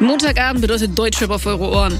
Montagabend bedeutet Deutschrap auf eure Ohren.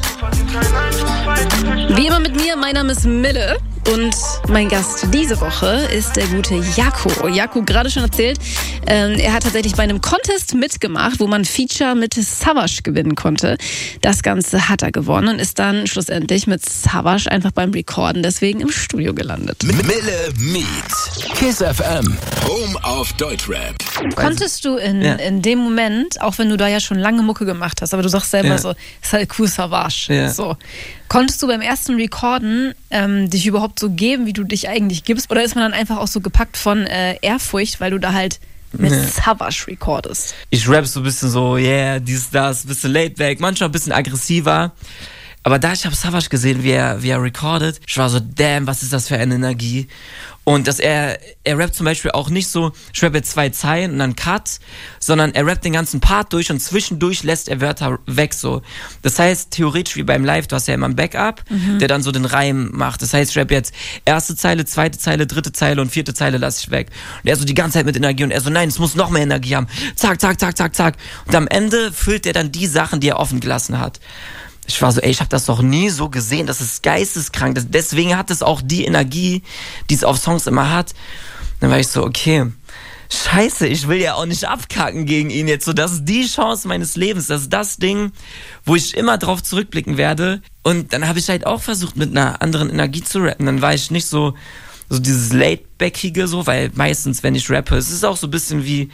Wie immer mit mir, mein Name ist Mille. Und mein Gast diese Woche ist der gute Jaco. Jaco, gerade schon erzählt, er hat tatsächlich bei einem Contest mitgemacht, wo man Feature mit Savage gewinnen konnte. Das Ganze hat er gewonnen und ist dann schlussendlich mit Savage einfach beim Recorden deswegen im Studio gelandet. Mille Meet Kiss FM, Home auf Deutschrap. Konntest du in dem Moment, auch wenn du da ja schon lange Mucke gemacht hast, aber du sagst selber so, ist halt cool Savage. So. Konntest du beim ersten Recorden dich überhaupt so geben, wie du dich eigentlich gibst? Oder ist man dann einfach auch so gepackt von Ehrfurcht, weil du da halt mit Savage recordest? Ich rap so ein bisschen so, dies, das, ein bisschen laid back, manchmal ein bisschen aggressiver. Aber da ich habe Savage gesehen, wie er recordet, ich war so, damn, was ist das für eine Energie? Und dass er rappt zum Beispiel auch nicht so, ich rappe jetzt 2 Zeilen und dann Cut, sondern er rappt den ganzen Part durch und zwischendurch lässt er Wörter weg so. Das heißt, theoretisch wie beim Live, du hast ja immer ein Backup, der dann so den Reim macht. Das heißt, ich rappe jetzt 1. Zeile, 2. Zeile, 3. Zeile und 4. Zeile lasse ich weg. Und er so die ganze Zeit mit Energie und er so, nein, es muss noch mehr Energie haben. Zack, zack, zack, zack, zack. Und am Ende füllt er dann die Sachen, die er offen gelassen hat. Ich war so, ich habe das doch nie so gesehen, das ist geisteskrank. Deswegen hat es auch die Energie, die es auf Songs immer hat. Dann war ich so, okay, scheiße, ich will ja auch nicht abkacken gegen ihn jetzt. So, das ist die Chance meines Lebens, das ist das Ding, wo ich immer drauf zurückblicken werde. Und dann habe ich halt auch versucht, mit einer anderen Energie zu rappen. Dann war ich nicht so dieses Laid-Backige so, weil meistens, wenn ich rappe, es ist auch so ein bisschen wie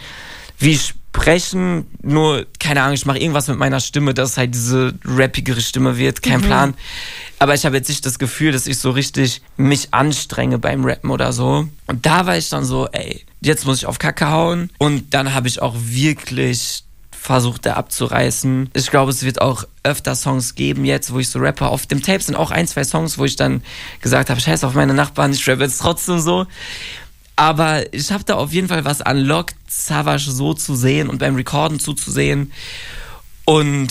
sprechen, nur, keine Ahnung, ich mache irgendwas mit meiner Stimme, dass halt diese rappigere Stimme wird, kein Plan. Aber ich habe jetzt nicht das Gefühl, dass ich so richtig mich anstrenge beim Rappen oder so. Und da war ich dann so, jetzt muss ich auf Kacke hauen. Und dann habe ich auch wirklich versucht, da abzureißen. Ich glaube, es wird auch öfter Songs geben jetzt, wo ich so rappe. Auf dem Tape sind auch 1, 2 Songs, wo ich dann gesagt habe, scheiß auf meine Nachbarn, ich rappe jetzt trotzdem so. Aber ich habe da auf jeden Fall was unlocked, Savage so zu sehen und beim Recorden zuzusehen. Und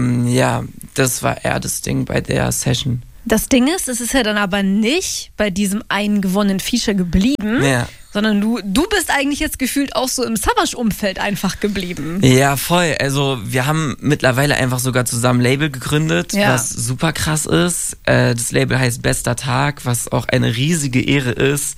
das war eher das Ding bei der Session. Das Ding ist, es ist ja dann aber nicht bei diesem einen gewonnenen Feature geblieben, sondern du bist eigentlich jetzt gefühlt auch so im Savage-Umfeld einfach geblieben. Ja, voll. Also wir haben mittlerweile einfach sogar zusammen ein Label gegründet, was super krass ist. Das Label heißt Bester Tag, was auch eine riesige Ehre ist.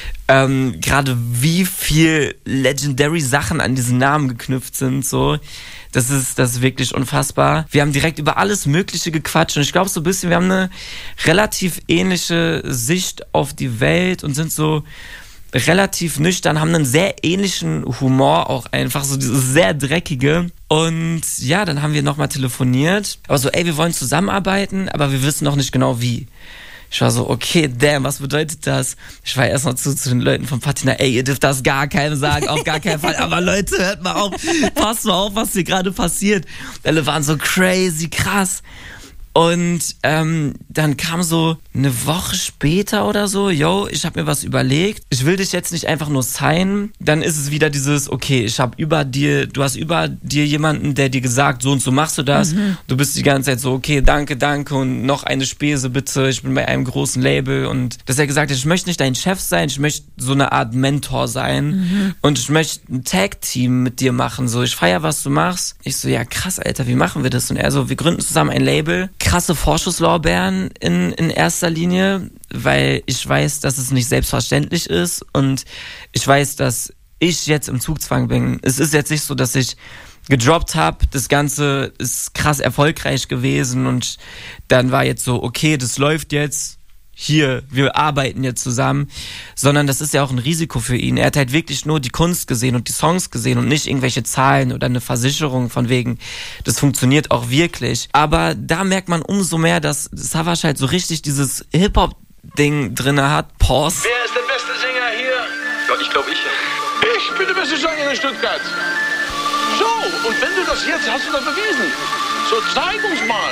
Gerade wie viel Legendary Sachen an diesen Namen geknüpft sind, so. Das ist wirklich unfassbar. Wir haben direkt über alles Mögliche gequatscht und ich glaube so ein bisschen, wir haben eine relativ ähnliche Sicht auf die Welt und sind so relativ nüchtern, haben einen sehr ähnlichen Humor auch einfach, so dieses sehr dreckige. Und ja, dann haben wir nochmal telefoniert, aber so, wir wollen zusammenarbeiten, aber wir wissen noch nicht genau wie. Ich war so, okay, damn, was bedeutet das? Ich war erst mal zu den Leuten von Patina, ihr dürft das gar keinem sagen, auf gar keinen Fall. Aber Leute, hört mal auf, passt mal auf, was hier gerade passiert. Alle waren so crazy, krass. Und dann kam so eine Woche später oder so, ich habe mir was überlegt. Ich will dich jetzt nicht einfach nur signen. Dann ist es wieder dieses, okay, du hast über dir jemanden, der dir gesagt, so und so machst du das. Du bist die ganze Zeit so, okay, danke und noch eine Spese bitte. Ich bin bei einem großen Label. Und dass er gesagt hat, ich möchte nicht dein Chef sein, ich möchte so eine Art Mentor sein. Und ich möchte ein Tag-Team mit dir machen. So, ich feiere, was du machst. Ich so, ja krass, Alter, wie machen wir das? Und er so, wir gründen zusammen ein Label. Krasse Vorschusslorbeeren in erster Linie, weil ich weiß, dass es nicht selbstverständlich ist und ich weiß, dass ich jetzt im Zugzwang bin. Es ist jetzt nicht so, dass ich gedroppt habe, das Ganze ist krass erfolgreich gewesen und dann war jetzt so, okay, das läuft jetzt, hier, wir arbeiten jetzt zusammen, sondern das ist ja auch ein Risiko für ihn. Er hat halt wirklich nur die Kunst gesehen und die Songs gesehen und nicht irgendwelche Zahlen oder eine Versicherung von wegen, das funktioniert auch wirklich. Aber da merkt man umso mehr, dass Savage halt so richtig dieses Hip-Hop-Ding drinne hat. Pause. Wer ist der beste Sänger hier? Ja, ich glaube ich. Ich bin der beste Sänger in Stuttgart. So, und wenn du das jetzt hast du das bewiesen. So, zeig uns mal.